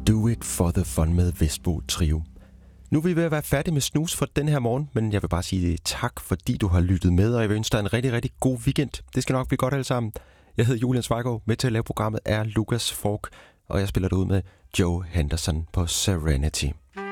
Do It For The Fun med Vesbo Trio. Nu er vi ved at være færdige med snus for den her morgen, men jeg vil bare sige tak, fordi du har lyttet med, og jeg vil ønske dig en rigtig, rigtig god weekend. Det skal nok blive godt alle sammen. Jeg hedder Julian Zweigård, med til at lave programmet er Lukas Falk, og jeg spiller det ud med Joe Henderson på Serenity.